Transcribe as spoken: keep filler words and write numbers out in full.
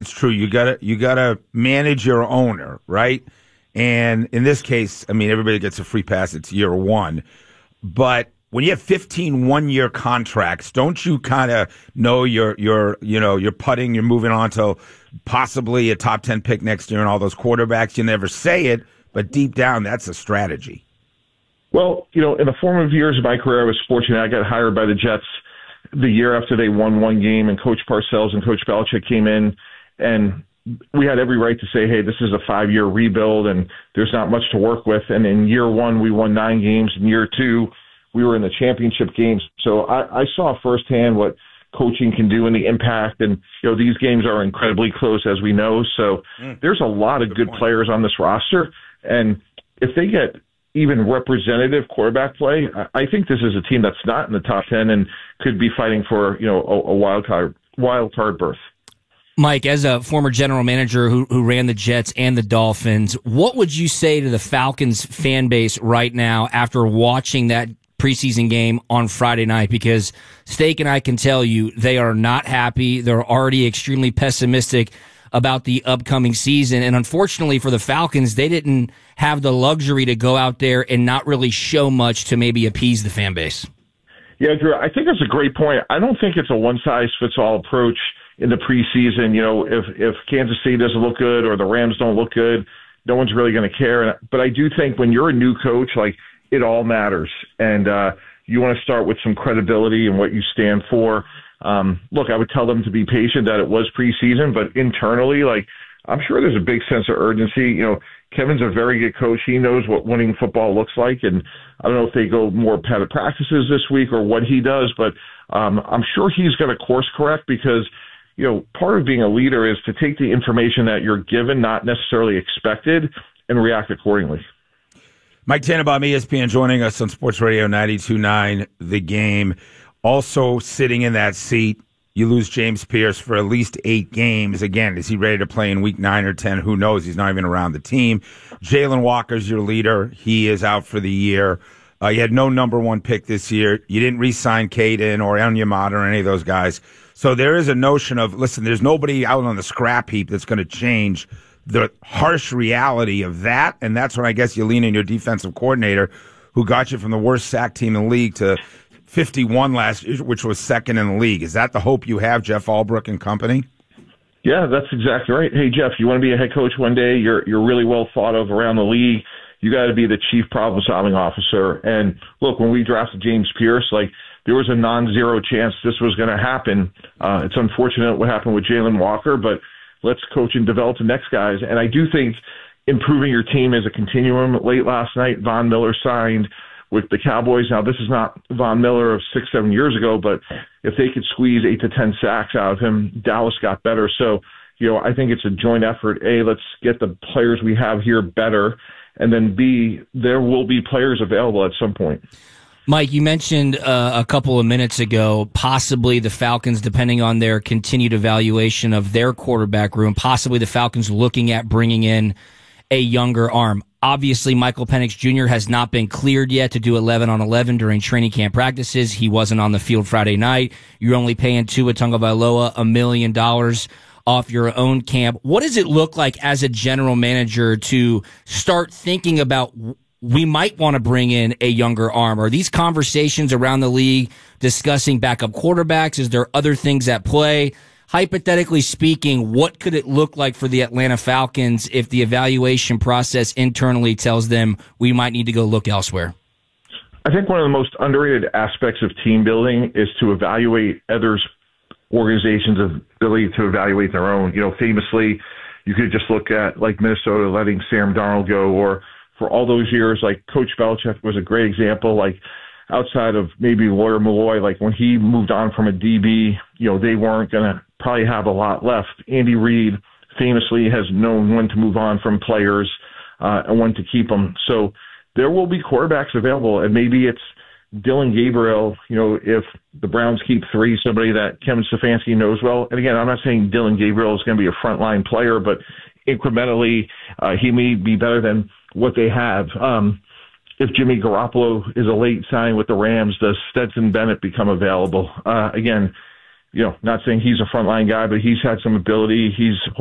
it's true. You gotta you gotta manage your owner, right? And in this case, I mean, everybody gets a free pass. It's year one, but when you have fifteen one-year contracts, don't you kind of know you're you're you know you're putting, you're moving on to possibly a top ten pick next year and all those quarterbacks? You never say it, but deep down, that's a strategy. Well, you know, in the formative years of my career, I was fortunate. I got hired by the Jets the year after they won one game, and Coach Parcells and Coach Belichick came in, and we had every right to say, hey, this is a five-year rebuild, and there's not much to work with. And in year one, we won nine games. In year two, we were in the championship games. So I, I saw firsthand what coaching can do and the impact. And, you know, these games are incredibly close, as we know. So mm. there's a lot of good, good players on this roster. And if they get even representative quarterback play, I think this is a team that's not in the top ten and could be fighting for, you know, a, a wild card, wild card berth. Mike, as a former general manager who, who ran the Jets and the Dolphins, what would you say to the Falcons fan base right now after watching that preseason game on Friday night? Because Steak and I can tell you they are not happy. They're already extremely pessimistic about the upcoming season. And unfortunately for the Falcons, they didn't have the luxury to go out there and not really show much to maybe appease the fan base. Yeah, Drew, I think that's a great point. I don't think it's a one-size-fits-all approach in the preseason. You know, if, if Kansas City doesn't look good or the Rams don't look good, no one's really going to care. But I do think when you're a new coach, like, it all matters. And uh, you want to start with some credibility and what you stand for. Um, look, I would tell them to be patient, that it was preseason, but internally, like, I'm sure there's a big sense of urgency. You know, Kevin's a very good coach. He knows what winning football looks like. And I don't know if they go more padded practices this week or what he does, but um, I'm sure he's going to course correct because, you know, part of being a leader is to take the information that you're given, not necessarily expected, and react accordingly. Mike Tannenbaum, E S P N, joining us on Sports Radio ninety-two point nine The Game. Also sitting in that seat, you lose James Pierce for at least eight games. Again, is he ready to play in week nine or ten? Who knows? He's not even around the team. Jalen Walker's your leader. He is out for the year. Uh, you had no number one pick this year. You didn't re-sign Caden or Onyemata or any of those guys. So there is a notion of, listen, there's nobody out on the scrap heap that's going to change the harsh reality of that. And that's when I guess you lean in your defensive coordinator, who got you from the worst sack team in the league to fifty-one last year, which was second in the league. Is that the hope you have, Jeff Albrook and company? Yeah, that's exactly right. Hey, Jeff, you want to be a head coach one day? You're you're really well thought of around the league. You got to be the chief problem-solving officer. And look, when we drafted James Pierce, like, there was a non-zero chance this was going to happen. Uh, it's unfortunate what happened with Jalen Walker, but let's coach and develop the next guys. And I do think improving your team is a continuum. Late last night, Von Miller signed with the Cowboys. Now, this is not Von Miller of six, seven years ago, but if they could squeeze eight to ten sacks out of him, Dallas got better. So, you know, I think it's a joint effort. A, let's get the players we have here better. And then B, there will be players available at some point. Mike, you mentioned uh, a couple of minutes ago, possibly the Falcons, depending on their continued evaluation of their quarterback room, possibly the Falcons looking at bringing in a younger arm. Obviously, Michael Penix Junior has not been cleared yet to do eleven on eleven during training camp practices. He wasn't on the field Friday night. You're only paying Tua Tagovailoa a million dollars off your own camp. What does it look like as a general manager to start thinking about, we might want to bring in a younger arm? Are these conversations around the league discussing backup quarterbacks? Is there other things at play? Hypothetically speaking, what could it look like for the Atlanta Falcons if the evaluation process internally tells them we might need to go look elsewhere? I think one of the most underrated aspects of team building is to evaluate others' organizations' ability to evaluate their own. You know, famously, you could just look at, like, Minnesota letting Sam Darnold go, or for all those years, like, Coach Belichick was a great example. Like, outside of maybe Lawyer Malloy, like, when he moved on from a D B, you know, they weren't going to probably have a lot left. Andy Reid famously has known when to move on from players uh, and when to keep them. So there will be quarterbacks available, and maybe it's Dylan Gabriel, you know, if the Browns keep three, somebody that Kevin Stefanski knows well. And again, I'm not saying Dylan Gabriel is going to be a frontline player, but incrementally, uh, he may be better than what they have. Um, if Jimmy Garoppolo is a late sign with the Rams, does Stetson Bennett become available? Uh, again, you know, not saying he's a frontline guy, but he's had some ability. He's